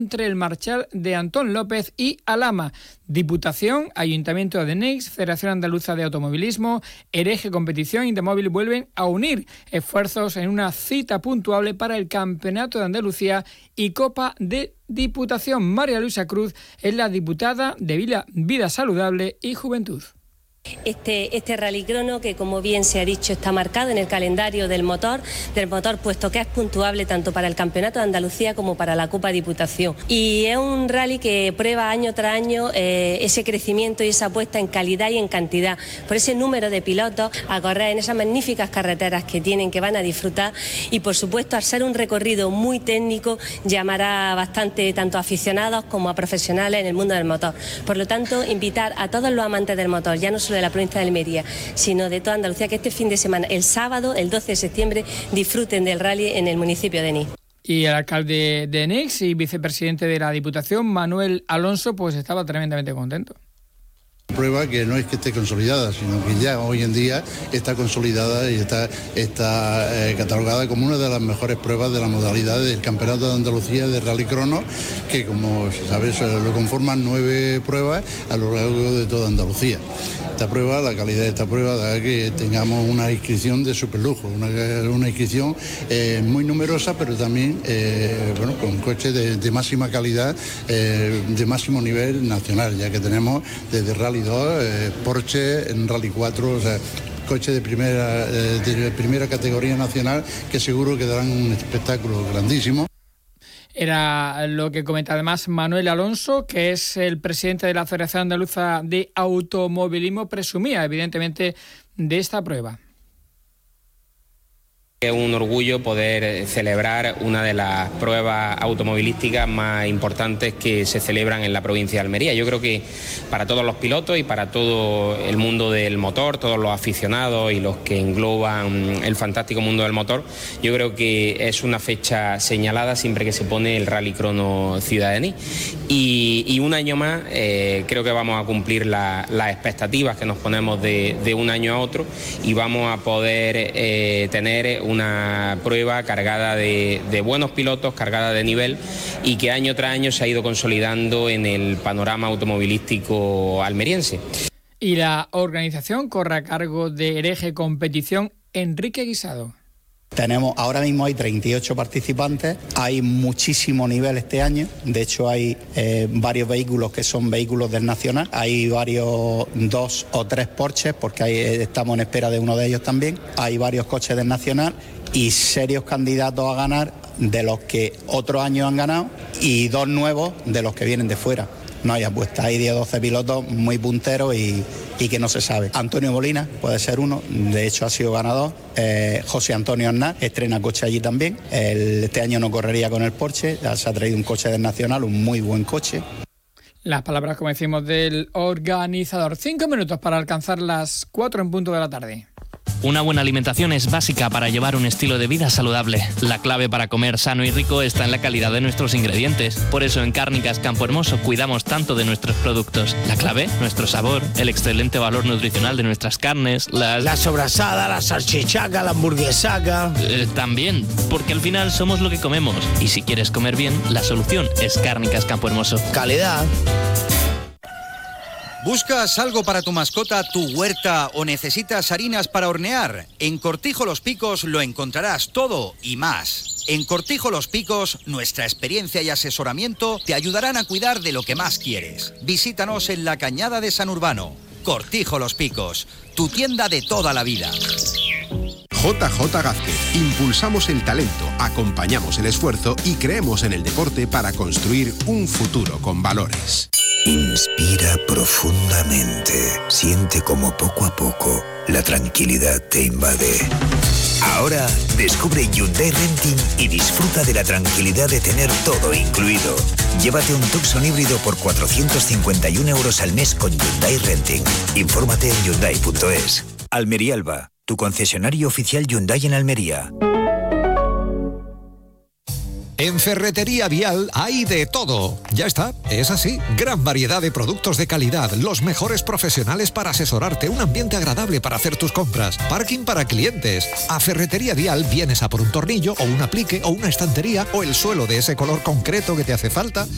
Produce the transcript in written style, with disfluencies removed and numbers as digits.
entre el Marchal de Antón López y Alhama. Diputación, Ayuntamiento de Neix, Federación Andaluza de Automovilismo, Hereje Competición y Indemóvil vuelven a unir esfuerzos en una cita puntuable para el Campeonato de Andalucía y Copa de Diputación. María Luisa Cruz es la diputada de Vida Saludable y Juventud. Este rallycrono que, como bien se ha dicho, está marcado en el calendario del motor, puesto que es puntuable tanto para el Campeonato de Andalucía como para la Copa Diputación. Y es un rally que prueba año tras año ese crecimiento y esa apuesta en calidad y en cantidad, por ese número de pilotos a correr en esas magníficas carreteras que tienen, que van a disfrutar, y por supuesto, al ser un recorrido muy técnico, llamará bastante tanto a aficionados como a profesionales en el mundo del motor. Por lo tanto, invitar a todos los amantes del motor, ya no solo de la provincia de Almería, sino de toda Andalucía, que este fin de semana, el sábado, el 12 de septiembre, disfruten del rally en el municipio de Neix. Y el alcalde de Neix y vicepresidente de la Diputación, Manuel Alonso, pues estaba tremendamente contento. Prueba que no es que esté consolidada, sino que ya hoy en día está consolidada y está catalogada como una de las mejores pruebas de la modalidad del Campeonato de Andalucía de Rallycrono, que, como se sabe, lo conforman 9 pruebas a lo largo de toda Andalucía. Esta prueba, la calidad de esta prueba da que tengamos una inscripción de superlujo, una inscripción muy numerosa, pero también con coches de máxima calidad, de máximo nivel nacional, ya que tenemos desde Rally 2, Porsche, en Rally 4, o sea, coches de primera categoría nacional que seguro que darán un espectáculo grandísimo. Era lo que comenta además Manuel Alonso, que es el presidente de la Federación Andaluza de Automovilismo, presumía evidentemente de esta prueba. Es un orgullo poder celebrar una de las pruebas automovilísticas más importantes que se celebran en la provincia de Almería. Yo creo que para todos los pilotos y para todo el mundo del motor, todos los aficionados y los que engloban el fantástico mundo del motor, yo creo que es una fecha señalada siempre que se pone el Rallycrono Ciudad de Neix. Y un año más creo que vamos a cumplir las expectativas que nos ponemos de un año a otro, y vamos a poder tener una prueba cargada de buenos pilotos, cargada de nivel, y que año tras año se ha ido consolidando en el panorama automovilístico almeriense. Y la organización corre a cargo de Hereje Competición, Enrique Guisado. Ahora mismo hay 38 participantes, hay muchísimo nivel este año, de hecho hay varios vehículos que son vehículos del Nacional, hay 2 o 3 Porsches, porque estamos en espera de uno de ellos también, hay varios coches del Nacional y serios candidatos a ganar de los que otros años han ganado, y 2 nuevos de los que vienen de fuera. No hay apuesta, hay 10 o 12 pilotos muy punteros y que no se sabe. Antonio Molina puede ser uno, de hecho ha sido ganador. José Antonio Arnaz estrena coche allí también. Este año no correría con el Porsche, ya se ha traído un coche del Nacional, un muy buen coche. Las palabras, como decimos, del organizador. 5 minutos para alcanzar las 4 en punto de la tarde. Una buena alimentación es básica para llevar un estilo de vida saludable. La clave para comer sano y rico está en la calidad de nuestros ingredientes. Por eso en Cárnicas Campo Hermoso cuidamos tanto de nuestros productos. La clave, nuestro sabor, el excelente valor nutricional de nuestras carnes, la sobrasada, la salchichaca, la hamburguesaca. También, porque al final somos lo que comemos. Y si quieres comer bien, la solución es Cárnicas Campo Hermoso. Calidad. ¿Buscas algo para tu mascota, tu huerta o necesitas harinas para hornear? En Cortijo Los Picos lo encontrarás todo y más. En Cortijo Los Picos, nuestra experiencia y asesoramiento te ayudarán a cuidar de lo que más quieres. Visítanos en la Cañada de San Urbano. Cortijo Los Picos, tu tienda de toda la vida. JJ Gázquez. Impulsamos el talento, acompañamos el esfuerzo y creemos en el deporte para construir un futuro con valores. Inspira profundamente. Siente como poco a poco la tranquilidad te invade. Ahora descubre Hyundai Renting y disfruta de la tranquilidad de tener todo incluido. Llévate un Tucson híbrido por 451 euros al mes con Hyundai Renting. Infórmate en Hyundai.es. Almería Alba, tu concesionario oficial Hyundai en Almería. En Ferretería Vial hay de todo. Ya está, es así. Gran variedad de productos de calidad, los mejores profesionales para asesorarte, un ambiente agradable para hacer tus compras, parking para clientes. A Ferretería Vial vienes a por un tornillo o un aplique o una estantería o el suelo de ese color concreto que te hace falta